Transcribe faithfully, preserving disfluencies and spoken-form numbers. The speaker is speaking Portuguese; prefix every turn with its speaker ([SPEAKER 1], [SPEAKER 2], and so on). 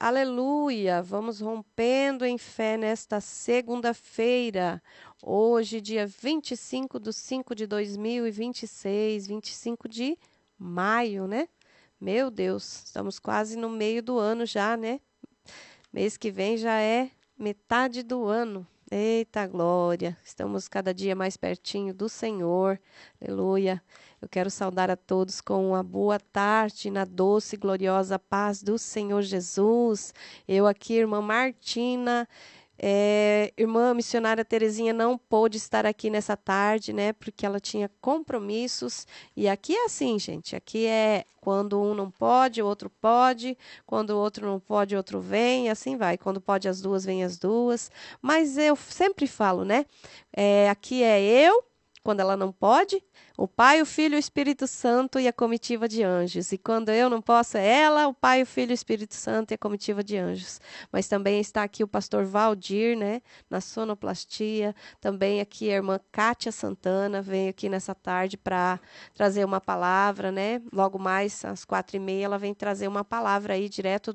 [SPEAKER 1] Aleluia! Vamos rompendo em fé nesta segunda-feira, hoje, dia vinte e cinco de cinco de dois mil e vinte e seis, vinte e cinco de maio, né? Meu Deus, estamos quase no meio do ano já, né? Mês que vem já é metade do ano. Eita glória! Estamos cada dia mais pertinho do Senhor. Aleluia! Eu quero saudar a todos com uma boa tarde na doce e gloriosa paz do Senhor Jesus. Eu aqui, irmã Martina, é, irmã missionária Terezinha não pôde estar aqui nessa tarde, né? Porque ela tinha compromissos. E aqui é assim, gente. Aqui é quando um não pode, o outro pode. Quando o outro não pode, o outro vem. E assim vai. Quando pode as duas, vem as duas. Mas eu sempre falo, né? É, aqui é eu, quando ela não pode, o Pai, o Filho, o Espírito Santo e a comitiva de anjos. E quando eu não posso, é ela, o Pai, o Filho, o Espírito Santo e a comitiva de anjos. Mas também está aqui o pastor Valdir, né, na sonoplastia. Também aqui a irmã Kátia Santana veio aqui nessa tarde para trazer uma palavra, né? Logo mais, às quatro e meia, ela vem trazer uma palavra aí direto